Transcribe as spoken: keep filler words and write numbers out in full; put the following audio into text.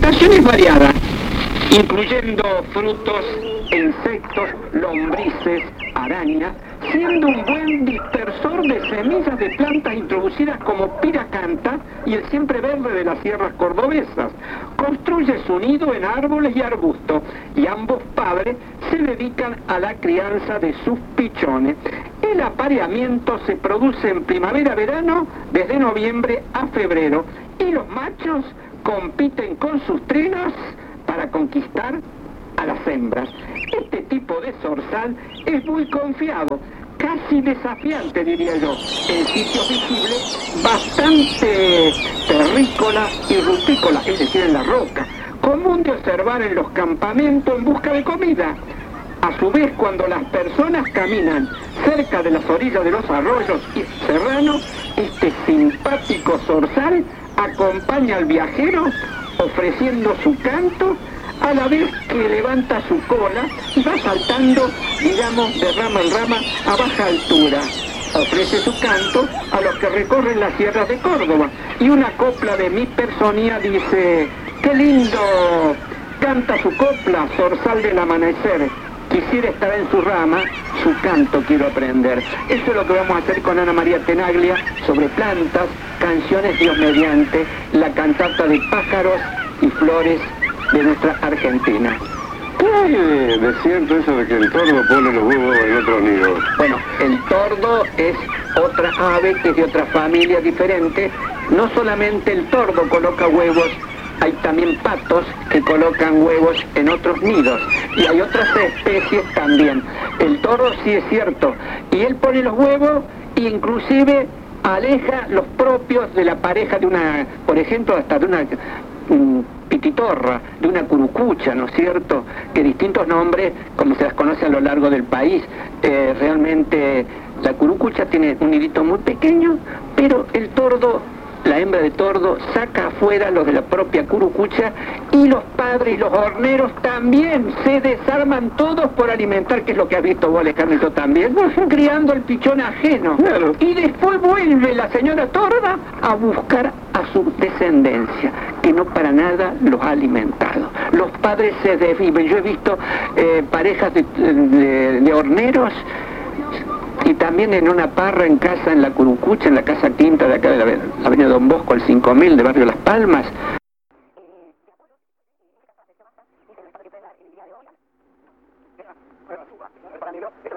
alimentación es variada, incluyendo frutos, insectos, lombrices, arañas, siendo un buen dispersor de semillas de plantas introducidas como piracanta y el siempre verde de las sierras cordobesas. Construye su nido en árboles y arbustos, y ambos padres se dedican a la crianza de sus pichones. El apareamiento se produce en primavera-verano, desde noviembre a febrero, y los machos compiten con sus trinos para conquistar a las hembras. Este tipo de zorzal es muy confiado, casi desafiante, diría yo, en sitios visibles bastante terrícola y rupícola, es decir, en la roca, común de observar en los campamentos en busca de comida. A su vez, cuando las personas caminan cerca de las orillas de los arroyos y serranos, este simpático zorzal acompaña al viajero ofreciendo su canto, a la vez que levanta su cola y va saltando, digamos, de rama en rama a baja altura. Ofrece su canto a los que recorren las sierras de Córdoba. Y una copla de Mi Personía dice: ¡qué lindo canta su copla, zorzal del amanecer! Quisiera estar en su rama, su canto quiero aprender. Eso es lo que vamos a hacer con Ana María Tenaglia sobre plantas, canciones Dios mediante, la cantata de pájaros y flores de nuestra Argentina. ¿Qué hay de, de cierto eso de que el tordo pone los huevos en otro nido? Bueno, el tordo es otra ave que es de otra familia diferente. No solamente el tordo coloca huevos, hay también patos que colocan huevos en otros nidos. Y hay otras especies también. El tordo sí es cierto. Y él pone los huevos e inclusive aleja los propios de la pareja de una, por ejemplo, hasta de una um, pititorra, de una curucucha, ¿no es cierto? Que distintos nombres, como se las conoce a lo largo del país. Eh, realmente la curucucha tiene un nidito muy pequeño, pero el tordo, la hembra de tordo, saca afuera los de la propia curucucha, y los padres y los horneros también se desarman todos por alimentar, que es lo que has visto vos, Alejandro, y yo también, criando el pichón ajeno. Claro. Y después vuelve la señora torda a buscar a su descendencia, que no para nada los ha alimentado. Los padres se desviven. Yo he visto eh, parejas de, de, de horneros, y también en una parra en casa, en la Curucucha, en la casa quinta de acá de la, la avenida Don Bosco, al cinco mil de Barrio Las Palmas,